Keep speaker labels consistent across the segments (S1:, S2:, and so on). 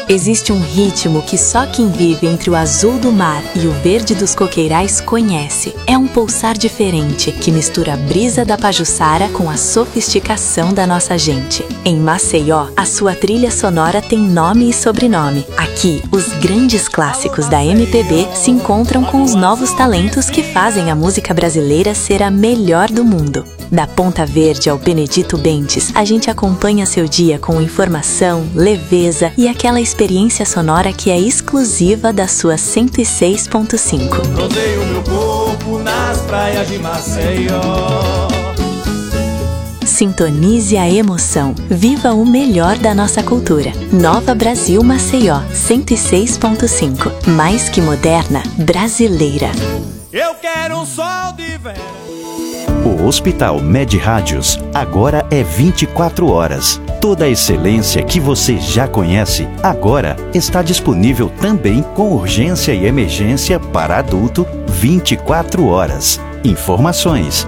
S1: Existe um ritmo que só quem vive entre o azul do mar e o verde dos coqueirais conhece. É um pulsar diferente que mistura a brisa da Pajuçara com a sofisticação da nossa gente. Em Maceió, a sua trilha sonora tem nome e sobrenome. Aqui, os grandes clássicos da MPB se encontram com os novos talentos que fazem a música brasileira ser a melhor do mundo. Da Ponta Verde ao Benedito Bentes, a gente acompanha seu dia com informação, leveza e aquela experiência sonora que é exclusiva da sua 106.5.
S2: Rodeio meu corpo nas praias de Maceió.
S1: Sintonize a emoção. Viva o melhor da nossa cultura. Nova Brasil Maceió, 106.5. Mais que moderna, brasileira.
S2: Eu quero um sol de verão.
S3: O Hospital Med Rádios agora é 24 horas. Toda a excelência que você já conhece, agora está disponível também com urgência e emergência para adulto 24 horas. Informações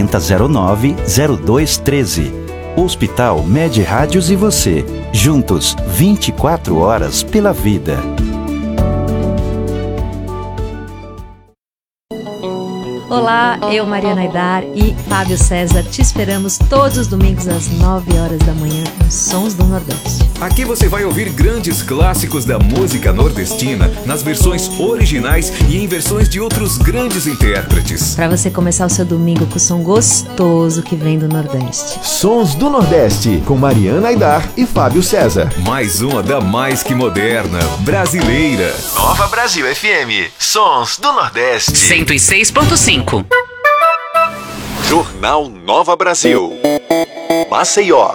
S3: 4009-0213. Hospital Med Rádios e você, juntos 24 horas pela vida.
S4: Olá, eu, Mariana Aidar e Fábio César te esperamos todos os domingos às 9 horas da manhã nos Sons do Nordeste.
S5: Aqui você vai ouvir grandes clássicos da música nordestina nas versões originais e em versões de outros grandes intérpretes.
S4: Para você começar o seu domingo com o som gostoso que vem do Nordeste.
S6: Sons do Nordeste, com Mariana Aidar e Fábio César.
S5: Mais uma da mais que moderna, brasileira.
S7: Nova Brasil FM, Sons do Nordeste.
S8: 106.5.
S7: Jornal Nova Brasil. Maceió.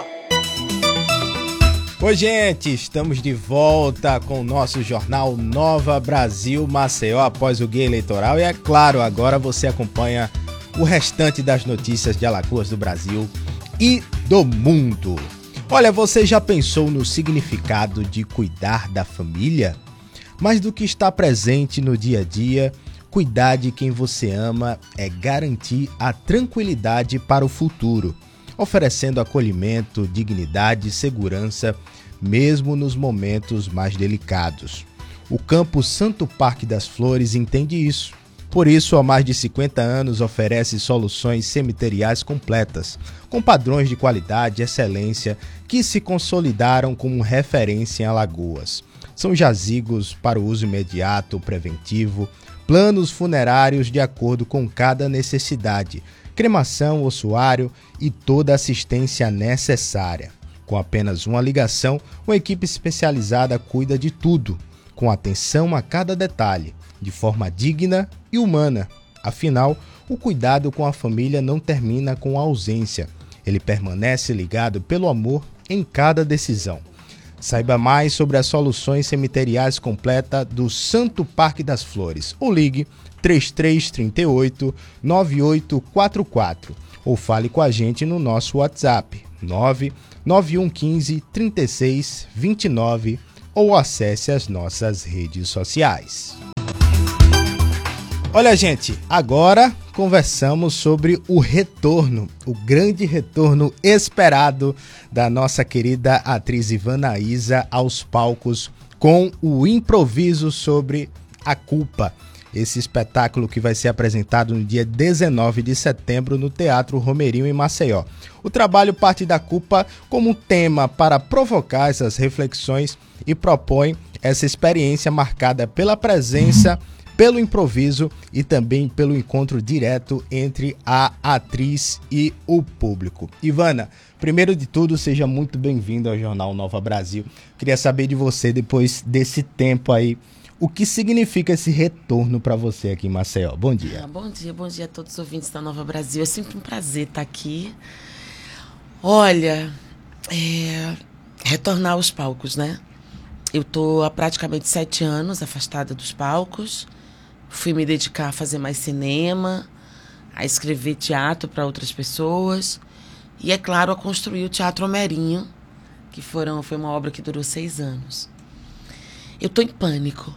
S9: Oi, gente, estamos de volta com o nosso Jornal Nova Brasil Maceió após o guia eleitoral. E é claro, agora você acompanha o restante das notícias de Alagoas, do Brasil e do mundo. Olha, você já pensou no significado de cuidar da família? Mais do que estar presente no dia a dia, cuidar de quem você ama é garantir a tranquilidade para o futuro, oferecendo acolhimento, dignidade e segurança, mesmo nos momentos mais delicados. O Campo Santo Parque das Flores entende isso. Por isso, há mais de 50 anos, oferece soluções cemiteriais completas, com padrões de qualidade e excelência que se consolidaram como referência em Alagoas. São jazigos para o uso imediato, preventivo, planos funerários de acordo com cada necessidade, cremação, ossuário e toda a assistência necessária. Com apenas uma ligação, uma equipe especializada cuida de tudo, com atenção a cada detalhe, de forma digna e humana. Afinal, o cuidado com a família não termina com a ausência. Ele permanece ligado pelo amor em cada decisão. Saiba mais sobre as soluções cemiteriais completas do Santo Parque das Flores. Ou ligue 3338 9844 ou fale com a gente no nosso WhatsApp 99115 3629 ou acesse as nossas redes sociais. Olha, gente, agora conversamos sobre o retorno, o grande retorno esperado da nossa querida atriz Ivana Isa aos palcos com o improviso sobre a culpa. Esse espetáculo que vai ser apresentado no dia 19 de setembro no Teatro Romerinho, em Maceió. O trabalho parte da culpa como tema para provocar essas reflexões e propõe essa experiência marcada pela presença, pelo improviso e também pelo encontro direto entre a atriz e o público. Ivana, primeiro de tudo, seja muito bem-vindo ao Jornal Nova Brasil. Queria saber de você, depois desse tempo aí, o que significa esse retorno para você aqui em Maceió? Bom dia.
S8: Bom dia a todos os ouvintes da Nova Brasil. É sempre um prazer estar aqui. Olha, retornar aos palcos, né? Eu estou há praticamente 7 anos afastada dos palcos. Fui me dedicar a fazer mais cinema, a escrever teatro para outras pessoas e, é claro, a construir o Teatro Romerinho, que foi uma obra que durou 6 anos. Eu estou em pânico.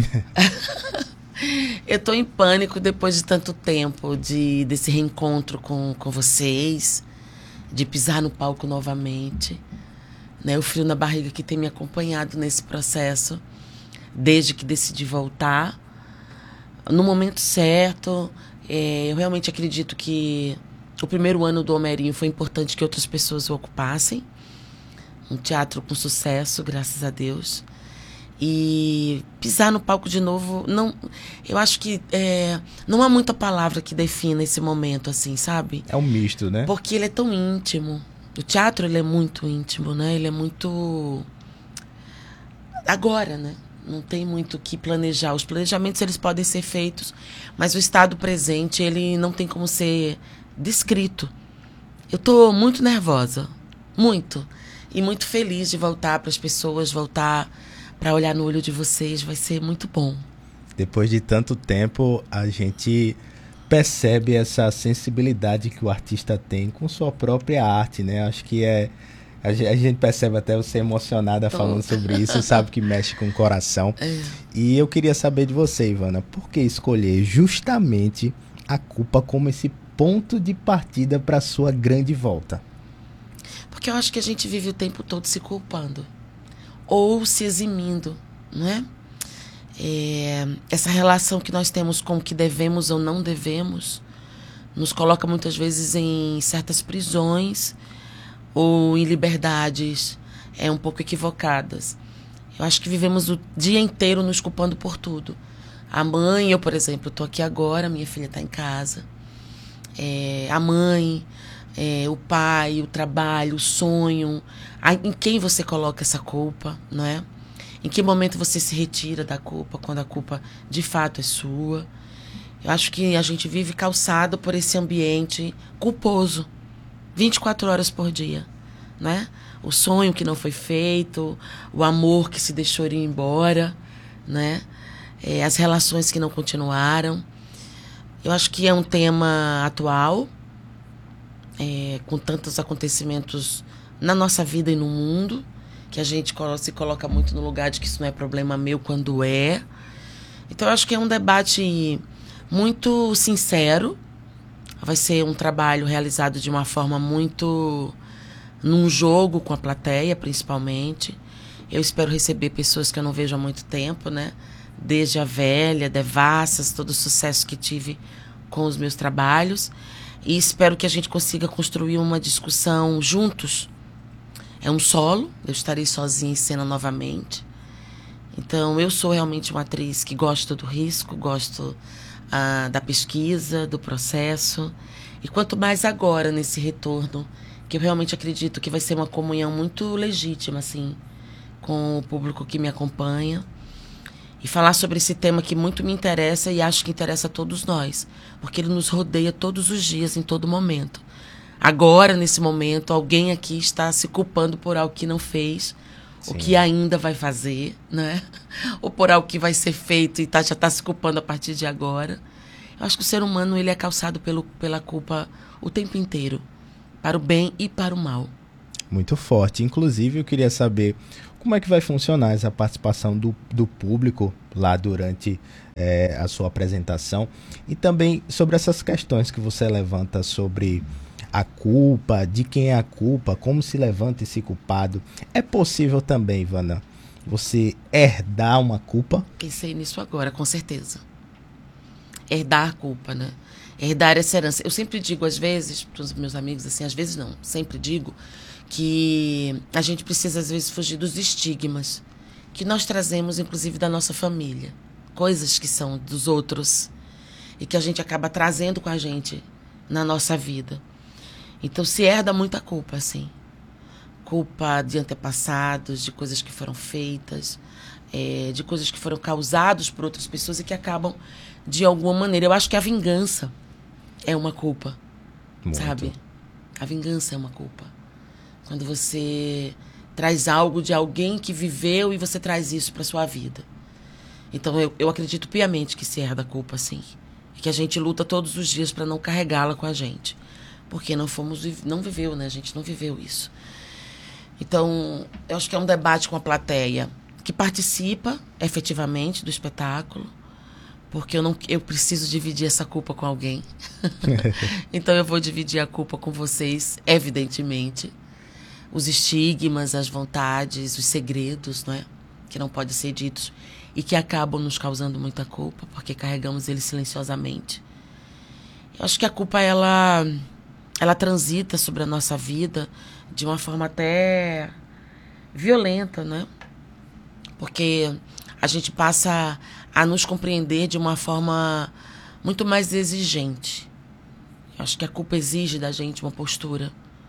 S8: Eu estou em pânico depois de tanto tempo desse reencontro com vocês, de pisar no palco novamente, né? O frio na barriga que tem me acompanhado nesse processo, desde que decidi voltar. No momento certo, eu realmente acredito que o primeiro ano do Homerinho foi importante que outras pessoas o ocupassem. Um teatro com sucesso, graças a Deus. E pisar no palco de novo, não, eu acho que não há muita palavra que defina esse momento, assim, sabe?
S9: É um misto, né?
S8: Porque ele é tão íntimo. O teatro, ele é muito íntimo, né? Ele é muito... Agora, né? Não tem muito o que planejar. Os planejamentos, eles podem ser feitos, mas o estado presente, ele não tem como ser descrito. Eu tô muito nervosa, muito. E muito feliz de voltar para as pessoas, voltar para olhar no olho de vocês. Vai ser muito bom. Depois de tanto tempo,
S9: a gente percebe essa sensibilidade que o artista tem com sua própria arte, né? Acho que a gente percebe até você emocionada falando sobre isso, sabe que mexe com o coração. E eu queria saber de você, Ivana, por que escolher justamente a culpa como esse ponto de partida para sua grande volta? Porque eu acho que a gente vive o tempo todo se culpando ou se eximindo, não é? Essa relação que nós temos com o que devemos ou não devemos nos coloca muitas vezes em certas prisões ou em liberdades um pouco equivocadas. Eu acho que vivemos o dia inteiro nos culpando por tudo. A mãe, eu, por exemplo, estou aqui agora, minha filha está em casa. A mãe, o pai, o trabalho, o sonho. Em quem você coloca essa culpa, não é? Em que momento você se retira da culpa, quando a culpa de fato é sua? Eu acho que a gente vive calçado por esse ambiente culposo, 24 horas por dia, né? O sonho que não foi feito, o amor que se deixou ir embora, né? As relações que não continuaram. Eu acho que é um tema atual, com tantos acontecimentos na nossa vida e no mundo, que a gente se coloca muito no lugar de que isso não é problema meu quando é. Então, eu acho que é um debate muito sincero. Vai ser um trabalho realizado de uma forma muito... num jogo com a plateia, principalmente. Eu espero receber pessoas que eu não vejo há muito tempo, né? Desde a Velha, Devassas, todo o sucesso que tive com os meus trabalhos. E espero que a gente consiga construir uma discussão juntos. É um solo, eu estarei sozinha em cena novamente. Então, eu sou realmente uma atriz que gosta do risco, gosto da pesquisa, do processo. E quanto mais agora, nesse retorno, que eu realmente acredito que vai ser uma comunhão muito legítima, assim, com o público que me acompanha. E falar sobre esse tema que muito me interessa e acho que interessa a todos nós. Porque ele nos rodeia todos os dias, em todo momento. Agora, nesse momento, alguém aqui está se culpando por algo que não fez, sim, o que ainda vai fazer, né? Ou por algo que vai ser feito e já está se culpando a partir de agora. Eu acho que o ser humano, ele é calçado pela culpa o tempo inteiro, para o bem e para o mal. Muito forte. Inclusive, eu queria saber como é que vai funcionar essa participação do público lá durante a sua apresentação. E também sobre essas questões que você levanta sobre a culpa, de quem é a culpa, como se levanta esse culpado. É possível também, Ivana, você herdar uma culpa? Pensei nisso agora, com certeza. Herdar a culpa, né? Herdar essa herança. Eu sempre digo, às vezes, para os meus amigos, assim, às vezes não, sempre digo, que a gente precisa, às vezes, fugir dos estigmas que nós trazemos, inclusive, da nossa família. Coisas que são dos outros e que a gente acaba trazendo com a gente na nossa vida. Então, se herda muita culpa, assim. Culpa de antepassados, de coisas que foram feitas, de coisas que foram causadas por outras pessoas e que acabam, de alguma maneira... Eu acho que a vingança é uma culpa, muito, sabe? A vingança é uma culpa. Quando você traz algo de alguém que viveu e você traz isso para sua vida. Então, eu acredito piamente que se herda a culpa, sim. E que a gente luta todos os dias para não carregá-la com a gente. Porque não viveu, né? A gente não viveu isso. Então, eu acho que é um debate com a plateia que participa efetivamente do espetáculo, porque eu preciso dividir essa culpa com alguém. Então, eu vou dividir a culpa com vocês, evidentemente.
S8: os estigmas, as vontades, os segredos, não é? Que não podem ser ditos e que acabam nos causando muita culpa, porque carregamos eles silenciosamente. Eu acho que a culpa, ela transita sobre a nossa vida de uma forma até violenta, né? Porque a gente passa a nos compreender de uma forma muito mais exigente. Eu acho que a culpa exige da gente uma postura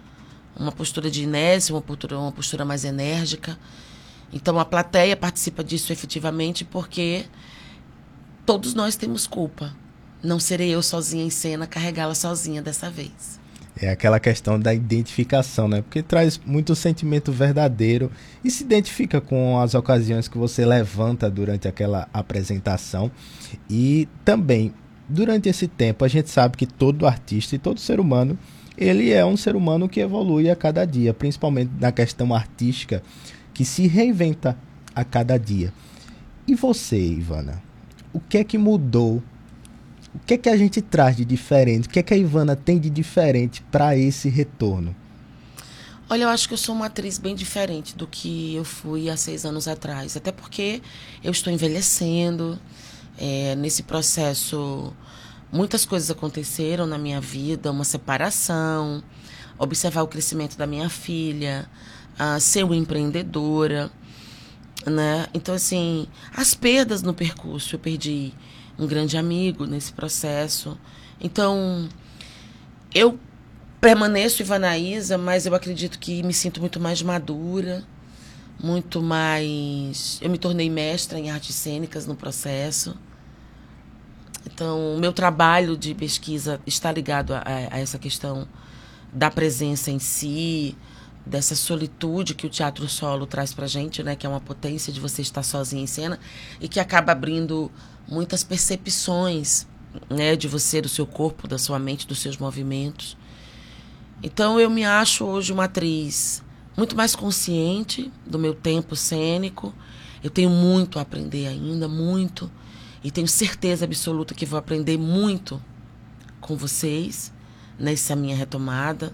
S8: de inércia, uma postura mais enérgica. Então a plateia participa disso efetivamente porque todos nós temos culpa. Não serei eu sozinha em cena carregá-la sozinha dessa vez.
S9: É aquela questão da identificação, né? Porque traz muito sentimento verdadeiro e se identifica com as ocasiões que você levanta durante aquela apresentação. E também, durante esse tempo, a gente sabe que todo artista e todo ser humano, ele é um ser humano que evolui a cada dia, principalmente na questão artística, que se reinventa a cada dia. E você, Ivana, o que é que mudou? O que é que a gente traz de diferente? O que é que a Ivana tem de diferente para esse retorno?
S8: Olha, eu acho que eu sou uma atriz bem diferente do que eu fui há 6 anos atrás. Até porque eu estou envelhecendo. Nesse processo, muitas coisas aconteceram na minha vida. Uma separação, observar o crescimento da minha filha, ser uma empreendedora, né? Então, assim, as perdas no percurso. Eu perdi um grande amigo nesse processo. Então, eu permaneço Ivanaísa, mas eu acredito que me sinto muito mais madura, muito mais... Eu me tornei mestra em artes cênicas no processo. Então, o meu trabalho de pesquisa está ligado a essa questão da presença em si, dessa solitude que o teatro solo traz pra gente, né? Que é uma potência de você estar sozinha em cena e que acaba abrindo muitas percepções, né, de você, do seu corpo, da sua mente, dos seus movimentos. Então eu me acho hoje uma atriz muito mais consciente do meu tempo cênico. Eu tenho muito a aprender ainda, muito, e tenho certeza absoluta que vou aprender muito com vocês nessa minha retomada.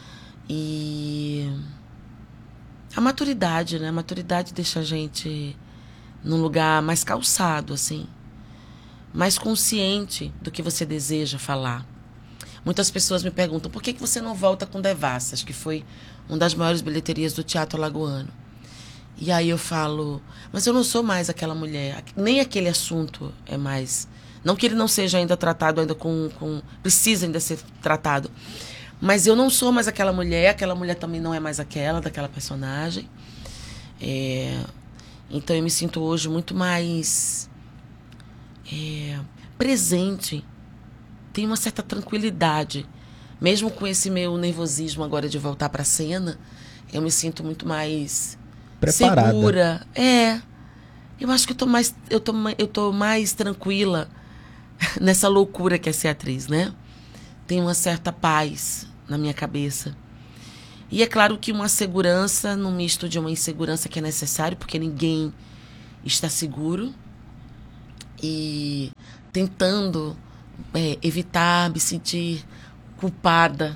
S8: E a maturidade, né? A maturidade deixa a gente num lugar mais calçado, assim, mais consciente do que você deseja falar. Muitas pessoas me perguntam, por que você não volta com Devassas, que foi uma das maiores bilheterias do teatro alagoano? E aí eu falo, mas eu não sou mais aquela mulher, nem aquele assunto é mais... Não que ele não seja ainda tratado, ainda precisa ainda ser tratado, mas eu não sou mais aquela mulher também não é mais daquela personagem. Então eu me sinto hoje muito mais... presente, tem uma certa tranquilidade, mesmo com esse meu nervosismo agora de voltar para a cena, eu me sinto muito mais preparada, segura. Eu acho que eu tô mais tranquila nessa loucura que é ser atriz, né? Tem uma certa paz na minha cabeça. E é claro que uma segurança no misto de uma insegurança que é necessário, porque ninguém está seguro. E tentando evitar me sentir culpada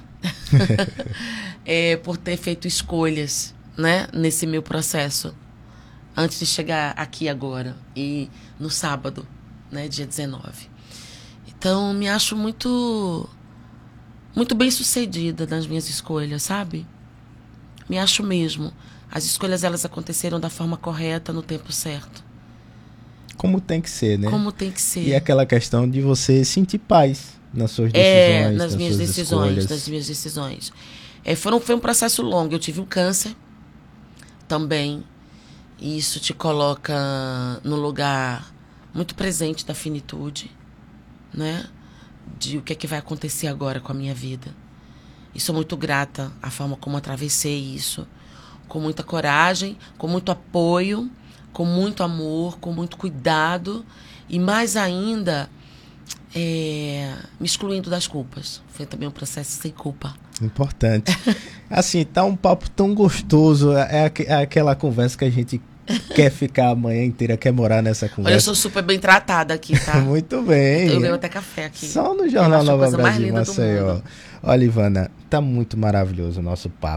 S8: por ter feito escolhas, né, nesse meu processo, antes de chegar aqui agora, e no sábado, né, dia 19. Então, me acho muito, muito bem sucedida nas minhas escolhas, sabe? Me acho mesmo. As escolhas, elas aconteceram da forma correta, no tempo certo.
S9: Como tem que ser, né?
S8: Como tem que ser.
S9: E aquela questão de você sentir paz nas suas decisões,
S8: nas minhas decisões. Foi um processo longo. Eu tive um câncer também. E isso te coloca no lugar muito presente da finitude, né? De o que é que vai acontecer agora com a minha vida. E sou muito grata à forma como atravessei isso. Com muita coragem, com muito apoio, com muito amor, com muito cuidado e mais ainda me excluindo das culpas. Foi também um processo sem culpa.
S9: Importante. Assim, tá um papo tão gostoso, é aquela conversa que a gente quer ficar a manhã inteira, quer morar nessa conversa.
S8: Olha, eu sou super bem tratada aqui, tá?
S9: Muito bem.
S8: Eu ganho até café aqui.
S9: Só no Jornal Nova Brasil, Maceió. Olha, Ivana, tá muito maravilhoso o nosso papo.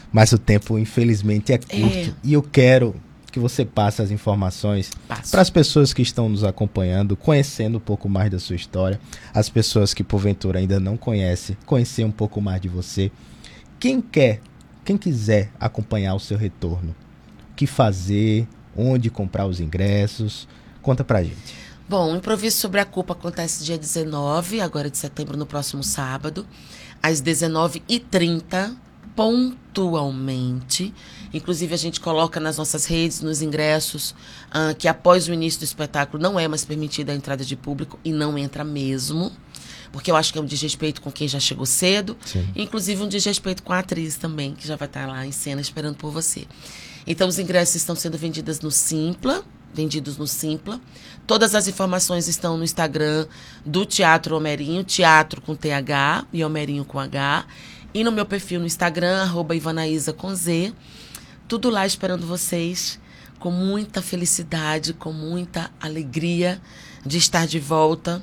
S9: mas o tempo, infelizmente, é curto. E eu quero que você passe as informações para as pessoas que estão nos acompanhando, conhecendo um pouco mais da sua história, as pessoas que porventura ainda não conhecem, conhecer um pouco mais de você. Quem quiser acompanhar o seu retorno, o que fazer, onde comprar os ingressos, conta pra gente.
S8: Bom, o Improviso sobre a Culpa acontece dia 19, agora de setembro, no próximo sábado, às 19h30, pontualmente. Inclusive, a gente coloca nas nossas redes, nos ingressos, que após o início do espetáculo não é mais permitida a entrada de público, e não entra mesmo, porque eu acho que é um desrespeito com quem já chegou cedo.
S9: Sim.
S8: Inclusive um desrespeito com a atriz também, que já vai estar lá em cena esperando por você. Então, os ingressos estão sendo vendidos no Simpla. Todas as informações estão no Instagram do Teatro Homerinho, teatro com TH e Homerinho com H, e no meu perfil no Instagram, @Ivanaísa com Z. Tudo lá esperando vocês, com muita felicidade, com muita alegria de estar de volta,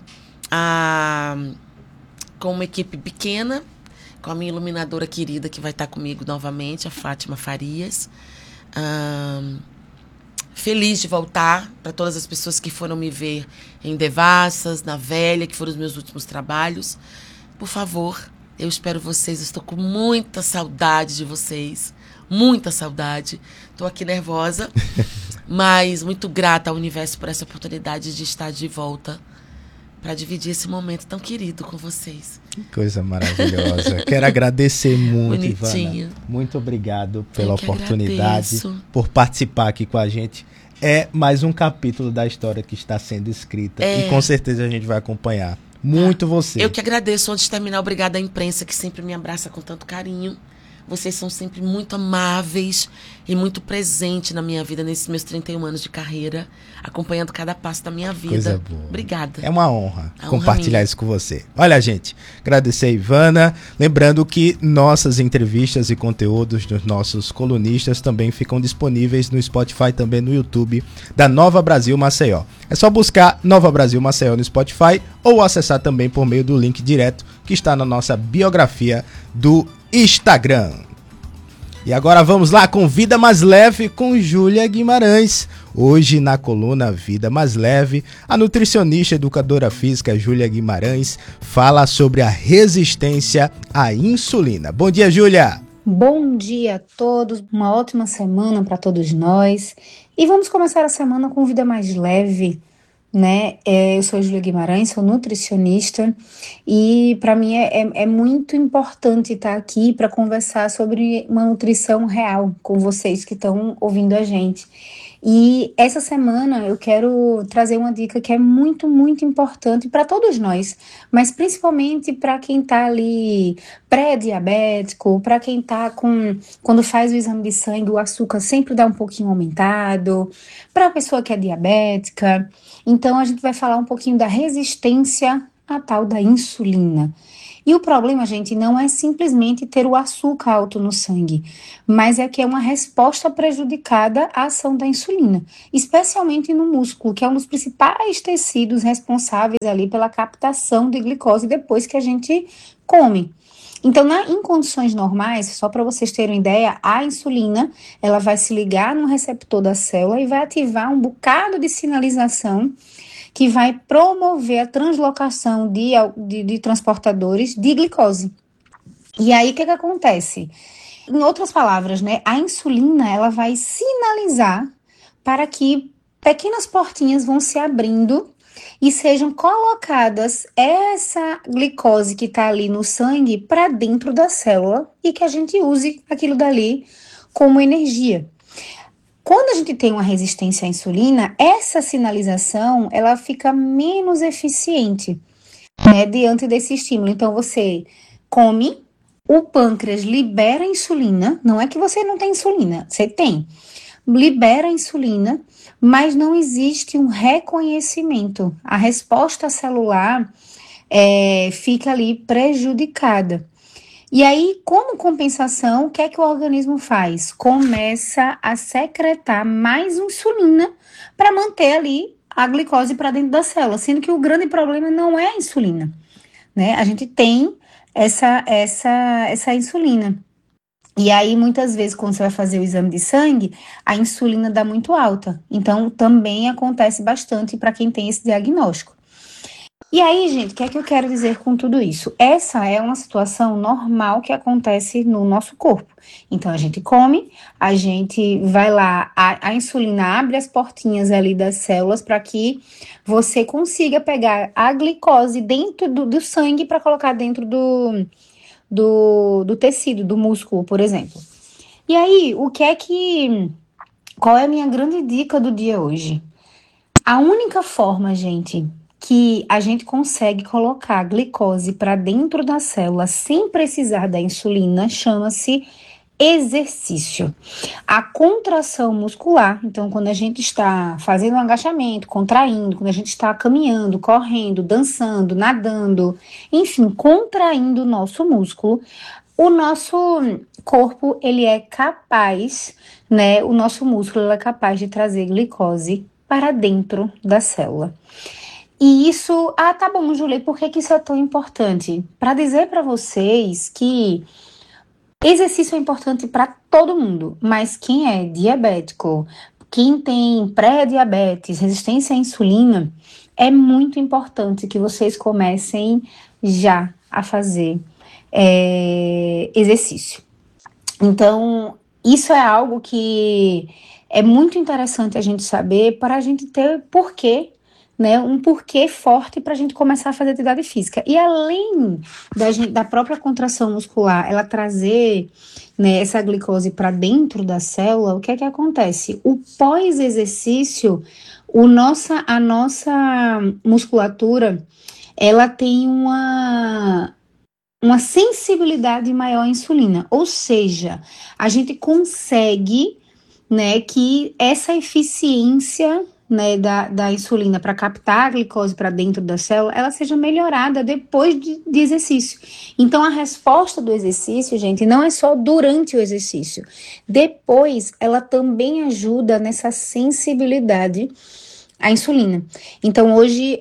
S8: com uma equipe pequena, com a minha iluminadora querida que vai estar comigo novamente, a Fátima Farias. Feliz de voltar, para todas as pessoas que foram me ver em Devassas, na Velha, que foram os meus últimos trabalhos. Por favor, eu espero vocês, estou com muita saudade de vocês, muita saudade. Estou aqui nervosa, mas muito grata ao universo por essa oportunidade de estar de volta para dividir esse momento tão querido com vocês.
S9: Que coisa maravilhosa. Quero agradecer muito,
S8: Bonitinho.
S9: Ivana. Muito obrigado pela
S8: Eu que
S9: oportunidade,
S8: agradeço.
S9: por participar aqui com a gente. É mais um capítulo da história que está sendo escrita e com certeza a gente vai acompanhar muito você.
S8: Eu que agradeço. Antes de terminar, obrigada à imprensa que sempre me abraça com tanto carinho. Vocês são sempre muito amáveis e muito presentes na minha vida, nesses meus 31 anos de carreira, acompanhando cada passo da minha vida.
S9: Coisa boa.
S8: Obrigada.
S9: É uma honra
S8: A
S9: compartilhar
S8: honra
S9: isso com você. Olha, gente, agradecer a Ivana. Lembrando que nossas entrevistas e conteúdos dos nossos colunistas também ficam disponíveis no Spotify, também no YouTube da Nova Brasil Maceió. É só buscar Nova Brasil Maceió no Spotify ou acessar também por meio do link direto que está na nossa biografia do Instagram. E agora vamos lá com Vida Mais Leve com Júlia Guimarães. Hoje na coluna Vida Mais Leve, a nutricionista e educadora física Júlia Guimarães fala sobre a resistência à insulina. Bom dia, Júlia!
S10: Bom dia a todos, uma ótima semana para todos nós. E vamos começar a semana com Vida Mais Leve, né? Eu sou Júlia Guimarães, sou nutricionista e para mim é muito importante estar aqui para conversar sobre uma nutrição real com vocês que estão ouvindo a gente. E essa semana eu quero trazer uma dica que é muito, muito importante para todos nós, mas principalmente para quem está ali pré-diabético, para quem está quando faz o exame de sangue, o açúcar sempre dá um pouquinho aumentado, para a pessoa que é diabética. Então a gente vai falar um pouquinho da resistência à tal da insulina. E o problema, gente, não é simplesmente ter o açúcar alto no sangue, mas é que é uma resposta prejudicada à ação da insulina, especialmente no músculo, que é um dos principais tecidos responsáveis ali pela captação de glicose depois que a gente come. Então, em condições normais, só para vocês terem uma ideia, a insulina, ela vai se ligar no receptor da célula e vai ativar um bocado de sinalização que vai promover a translocação de transportadores de glicose. E aí, o que acontece? Em outras palavras, né, a insulina, ela vai sinalizar para que pequenas portinhas vão se abrindo e sejam colocadas essa glicose que está ali no sangue para dentro da célula e que a gente use aquilo dali como energia. Quando a gente tem uma resistência à insulina, essa sinalização ela fica menos eficiente, né, diante desse estímulo. Então, você come, o pâncreas libera insulina, não é que você não tem insulina, você tem, libera insulina, mas não existe um reconhecimento. A resposta celular fica ali prejudicada. E aí, como compensação, o que é que o organismo faz? Começa a secretar mais insulina para manter ali a glicose para dentro da célula, sendo que o grande problema não é a insulina, né? A gente tem essa insulina. E aí, muitas vezes, quando você vai fazer o exame de sangue, a insulina dá muito alta. Então, também acontece bastante para quem tem esse diagnóstico. E aí, gente, o que é que eu quero dizer com tudo isso? Essa é uma situação normal que acontece no nosso corpo. Então, a gente come, a gente vai lá, a insulina abre as portinhas ali das células para que você consiga pegar a glicose dentro do sangue para colocar dentro do tecido, do músculo, por exemplo. E aí, qual é a minha grande dica do dia hoje? A única forma, gente, que a gente consegue colocar a glicose para dentro da célula sem precisar da insulina chama-se exercício. A contração muscular, então quando a gente está fazendo um agachamento, contraindo, quando a gente está caminhando, correndo, dançando, nadando, enfim, contraindo o nosso músculo, o nosso corpo, ele é capaz, né, o nosso músculo ele é capaz de trazer glicose para dentro da célula. E isso, tá bom, Júlia, por que isso é tão importante? Para dizer para vocês que exercício é importante para todo mundo, mas quem é diabético, quem tem pré-diabetes, resistência à insulina, é muito importante que vocês comecem já a fazer exercício. Então, isso é algo que é muito interessante a gente saber para a gente ter porquê, né, um porquê forte para a gente começar a fazer atividade física. E além da própria contração muscular, ela trazer, né, essa glicose para dentro da célula, o que é que acontece? O pós-exercício, a nossa musculatura, ela tem uma sensibilidade maior à insulina. Ou seja, a gente consegue, né, que essa eficiência, né, da insulina para captar a glicose para dentro da célula, ela seja melhorada depois de exercício. Então, a resposta do exercício, gente, não é só durante o exercício. Depois, ela também ajuda nessa sensibilidade à insulina. Então, hoje,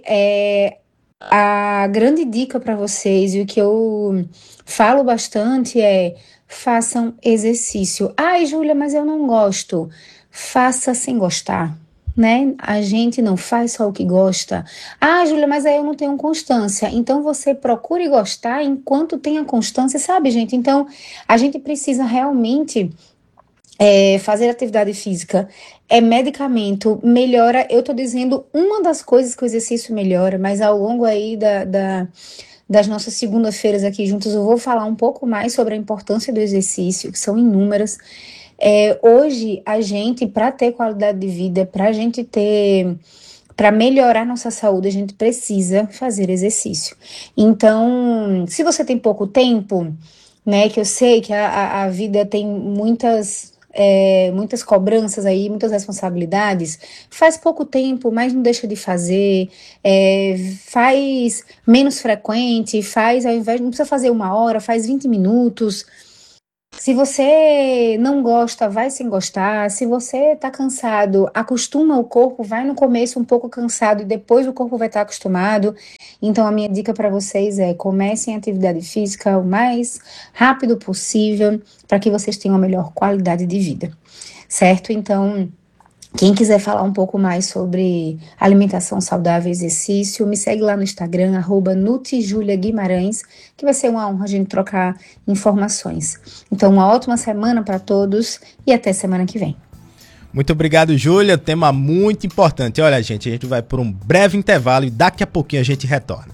S10: a grande dica para vocês, e o que eu falo bastante é: façam exercício. Ai, Júlia, mas eu não gosto. Faça sem gostar, né? A gente não faz só o que gosta. Júlia, mas aí eu não tenho constância. Então você procure gostar enquanto tenha constância, sabe, gente? Então a gente precisa realmente fazer atividade física. Medicamento, melhora. Eu tô dizendo uma das coisas que o exercício melhora, mas ao longo aí das nossas segunda-feiras aqui juntos, eu vou falar um pouco mais sobre a importância do exercício, que são inúmeras. Hoje, a gente, para ter qualidade de vida, para melhorar nossa saúde, a gente precisa fazer exercício. Então, se você tem pouco tempo, né, que eu sei que a vida tem muitas cobranças aí, muitas responsabilidades, faz pouco tempo, mas não deixa de fazer, faz menos frequente, ao invés, não precisa fazer 1 hora, faz 20 minutos. Se você não gosta, vai sem gostar. Se você tá cansado, acostuma o corpo, vai no começo um pouco cansado e depois o corpo vai estar acostumado. Então a minha dica para vocês é: comecem a atividade física o mais rápido possível para que vocês tenham a melhor qualidade de vida, certo? Então, quem quiser falar um pouco mais sobre alimentação saudável e exercício, me segue lá no Instagram, @NutiJuliaGuimarães, que vai ser uma honra a gente trocar informações. Então, uma ótima semana para todos e até semana que vem.
S9: Muito obrigado, Júlia. Tema muito importante. Olha, gente, a gente vai por um breve intervalo e daqui a pouquinho a gente retorna.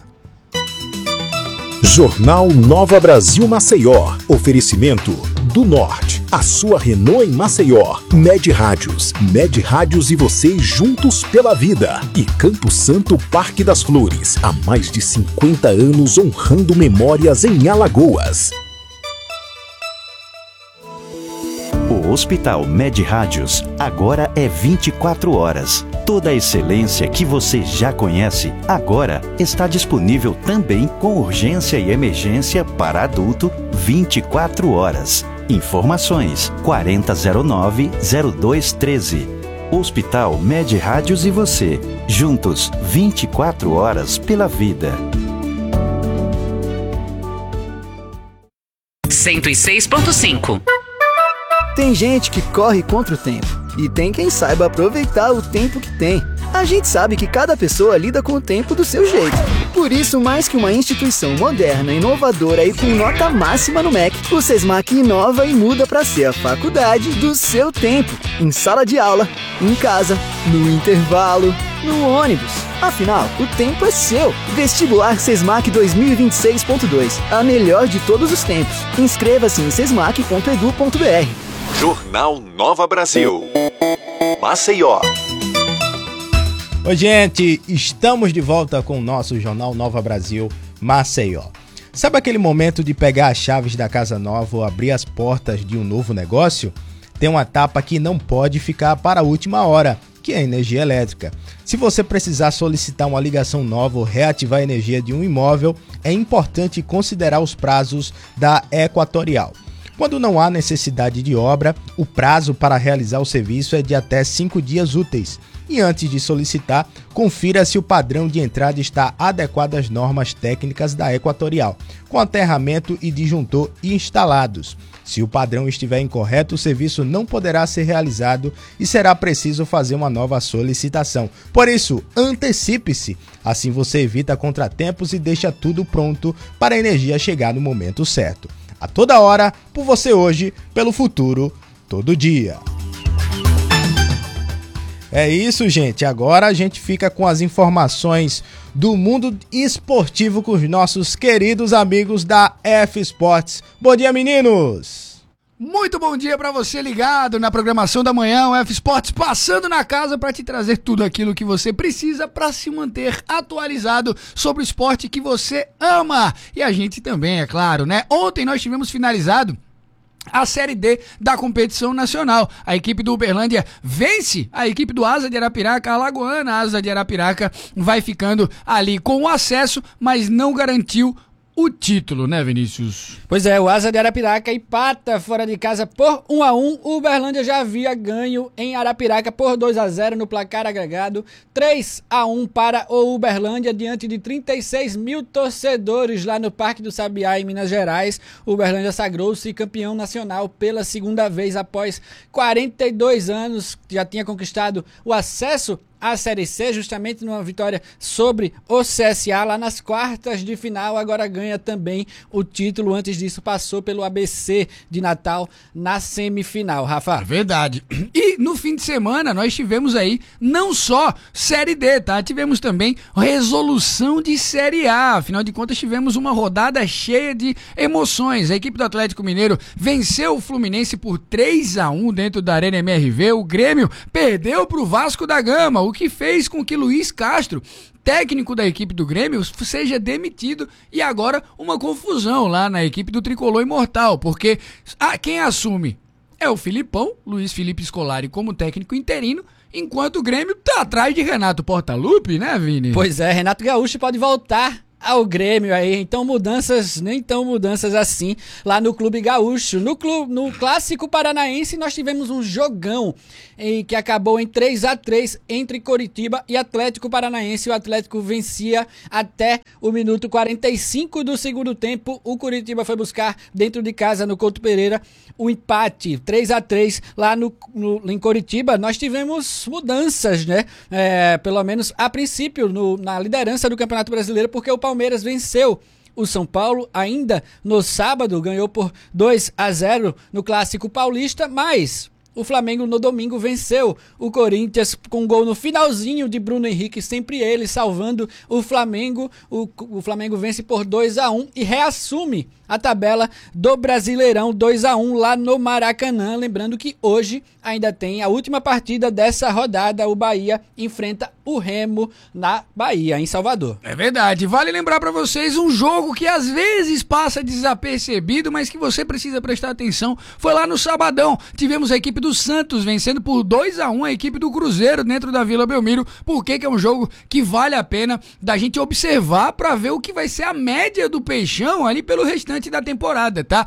S6: Jornal Nova Brasil Maceió. Oferecimento do Norte. A sua Renault em Maceió. Med Rádios. Med Rádios e você juntos pela vida. E Campo Santo Parque das Flores. Há mais de 50 anos honrando memórias em Alagoas.
S3: O Hospital Med Rádios agora é 24 horas. Toda a excelência que você já conhece agora está disponível também com urgência e emergência para adulto 24 horas. Informações 4009-0213. Hospital Med Rádios e você, juntos 24 horas pela vida.
S11: 106.5 Tem gente que corre contra o tempo e tem quem saiba aproveitar o tempo que tem. A gente sabe que cada pessoa lida com o tempo do seu jeito. Por isso, mais que uma instituição moderna, inovadora e com nota máxima no MEC, o SESMAC inova e muda para ser a faculdade do seu tempo. Em sala de aula, em casa, no intervalo, no ônibus. Afinal, o tempo é seu. Vestibular SESMAC 2026.2. A melhor de todos os tempos. Inscreva-se em sesmac.edu.br.
S7: Jornal Nova Brasil. Maceió.
S9: Oi, gente, estamos de volta com o nosso Jornal Nova Brasil Maceió. Sabe aquele momento de pegar as chaves da casa nova ou abrir as portas de um novo negócio? Tem uma etapa que não pode ficar para a última hora, que é a energia elétrica. Se você precisar solicitar uma ligação nova ou reativar a energia de um imóvel, é importante considerar os prazos da Equatorial. Quando não há necessidade de obra, o prazo para realizar o serviço é de até 5 dias úteis. E antes de solicitar, confira se o padrão de entrada está adequado às normas técnicas da Equatorial, com aterramento e disjuntor instalados. Se o padrão estiver incorreto, o serviço não poderá ser realizado e será preciso fazer uma nova solicitação. Por isso, antecipe-se. Assim você evita contratempos e deixa tudo pronto para a energia chegar no momento certo. A toda hora, por você hoje, pelo futuro, todo dia. É isso, gente. Agora a gente fica com as informações do mundo esportivo com os nossos queridos amigos da F Sports. Bom dia, meninos!
S12: Muito bom dia para você ligado na programação da manhã, o F Sports passando na casa para te trazer tudo aquilo que você precisa para se manter atualizado sobre o esporte que você ama. E a gente também, é claro, né? Ontem nós tivemos finalizado a Série D da competição nacional. A equipe do Uberlândia vence a equipe do Asa de Arapiraca, a Alagoana Asa de Arapiraca vai ficando ali com o acesso, mas não garantiu o título, né, Vinícius?
S13: Pois é, o Asa de Arapiraca empata fora de casa por 1-1. O Uberlândia já havia ganho em Arapiraca por 2-0 no placar agregado. 3-1 para o Uberlândia diante de 36 mil torcedores lá no Parque do Sabiá, em Minas Gerais. O Uberlândia sagrou-se campeão nacional pela segunda vez após 42 anos. Já tinha conquistado o acesso a Série C, justamente numa vitória sobre o CSA lá nas quartas de final. Agora ganha também o título. Antes disso passou pelo ABC de Natal na semifinal. Rafa?
S12: É verdade. E no fim de semana nós tivemos aí não só Série D, tá? Tivemos também resolução de Série A. Afinal de contas tivemos uma rodada cheia de emoções. A equipe do Atlético Mineiro venceu o Fluminense por 3-1 dentro da Arena MRV. O Grêmio perdeu para o Vasco da Gama, o que fez com que Luiz Castro, técnico da equipe do Grêmio, seja demitido, e agora uma confusão lá na equipe do Tricolor Imortal, porque quem assume é o Filipão, Luiz Felipe Scolari, como técnico interino, enquanto o Grêmio tá atrás de Renato Portaluppi, né, Vini?
S13: Pois é, Renato Gaúcho pode voltar ao Grêmio aí, então mudanças, nem tão mudanças assim lá no Clube Gaúcho. No Clássico Paranaense nós tivemos um jogão que acabou em 3-3 entre Coritiba e Atlético Paranaense. O Atlético vencia até o minuto 45 do segundo tempo. O Coritiba foi buscar dentro de casa no Couto Pereira o empate 3-3 lá em Coritiba. Nós tivemos mudanças, né? Pelo menos a princípio na liderança do Campeonato Brasileiro, porque o Palmeiras venceu o São Paulo ainda no sábado, ganhou por 2-0 no Clássico Paulista, mas o Flamengo no domingo venceu o Corinthians com um gol no finalzinho de Bruno Henrique, sempre ele salvando o Flamengo. O Flamengo vence por 2-1 e reassume a tabela do Brasileirão 2-1 lá no Maracanã. Lembrando que hoje ainda tem a última partida dessa rodada. O Bahia enfrenta o Remo na Bahia, em Salvador.
S12: É verdade. Vale lembrar para vocês um jogo que às vezes passa desapercebido, mas que você precisa prestar atenção. Foi lá no sabadão. Tivemos a equipe do Santos vencendo por 2-1 a equipe do Cruzeiro dentro da Vila Belmiro. Por que é um jogo que vale a pena da gente observar para ver o que vai ser a média do Peixão ali pelo restante da temporada, tá?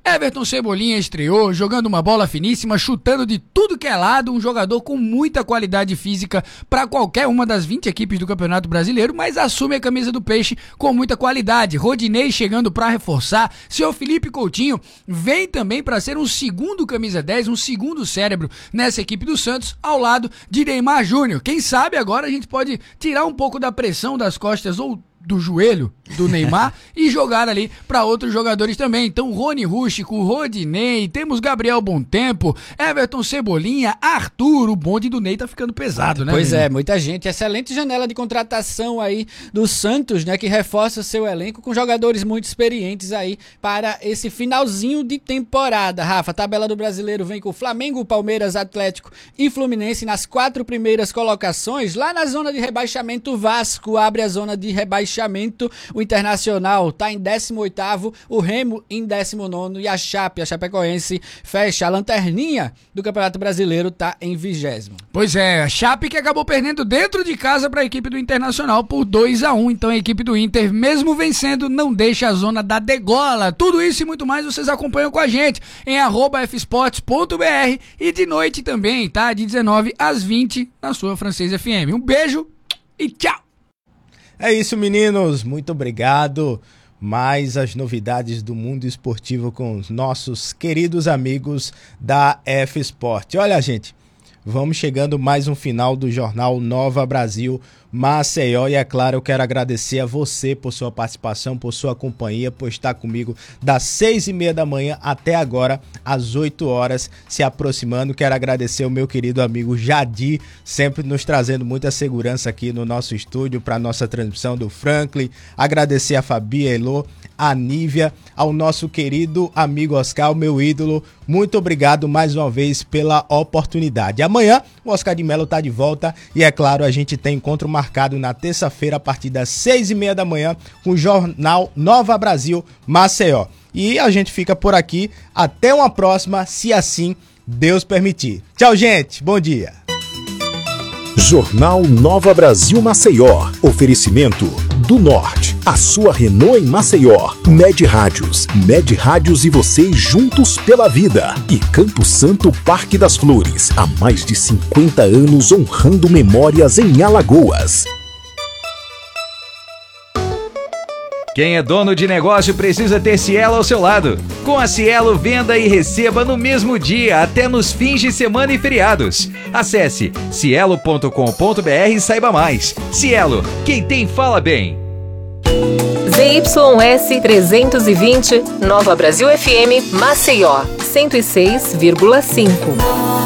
S12: Everton Cebolinha estreou, jogando uma bola finíssima, chutando de tudo que é lado, um jogador com muita qualidade física para qualquer uma das 20 equipes do Campeonato Brasileiro, mas assume a camisa do Peixe com muita qualidade. Rodinei chegando para reforçar, seu Felipe Coutinho vem também para ser um segundo camisa 10, um segundo cérebro nessa equipe do Santos, ao lado de Neymar Júnior. Quem sabe agora a gente pode tirar um pouco da pressão das costas ou do joelho do Neymar e jogar ali para outros jogadores também. Então, Rony Rústico, Rodinei, temos Gabriel Bontempo, Everton Cebolinha, Arthur, o bonde do Ney tá ficando pesado, né?
S13: Pois
S12: menino?
S13: é, muita gente. Excelente janela de contratação aí do Santos, né, que reforça o seu elenco com jogadores muito experientes aí para esse finalzinho de temporada. Rafa, a tabela do Brasileiro vem com Flamengo, Palmeiras, Atlético e Fluminense nas 4 primeiras colocações. Lá na zona de rebaixamento, o Vasco abre a zona de rebaixamento. O Internacional está em 18º, o Remo em 19º e a Chapecoense, fecha a lanterninha do Campeonato Brasileiro, está em 20º.
S12: Pois é, a Chape que acabou perdendo dentro de casa para a equipe do Internacional por 2-1. Então a equipe do Inter, mesmo vencendo, não deixa a zona da degola. Tudo isso e muito mais vocês acompanham com a gente em @fsports.br e de noite também, tá? De 19 às 20 na sua Francês FM. Um beijo e tchau!
S9: É isso, meninos. Muito obrigado. Mais as novidades do mundo esportivo com os nossos queridos amigos da F-Sport. Olha, gente, vamos chegando mais um final do Jornal Nova Brasil Maceió. E é claro, eu quero agradecer a você por sua participação, por sua companhia, por estar comigo das 6h30 da manhã até agora, às 8 horas, se aproximando. Quero agradecer o meu querido amigo Jadir, sempre nos trazendo muita segurança aqui no nosso estúdio para nossa transmissão do Franklin. Agradecer a Fabi, a Elô, a Nívia, ao nosso querido amigo Oscar, o meu ídolo. Muito obrigado mais uma vez pela oportunidade. Amanhã o Oscar de Mello está de volta e, é claro, a gente tem encontro marcado na terça-feira a partir das 6h30 da manhã com o Jornal Nova Brasil Maceió. E a gente fica por aqui. Até uma próxima, se assim Deus permitir. Tchau, gente. Bom dia.
S6: Jornal Nova Brasil Maceió. Oferecimento do Norte. A sua Renault em Maceió. Med Rádios. Med Rádios e você juntos pela vida. E Campo Santo Parque das Flores. Há mais de 50 anos honrando memórias em Alagoas.
S5: Quem é dono de negócio precisa ter Cielo ao seu lado. Com a Cielo, venda e receba no mesmo dia, até nos fins de semana e feriados. Acesse cielo.com.br e saiba mais. Cielo, quem tem fala bem.
S14: ZYS 320, Nova Brasil FM, Maceió, 106,5.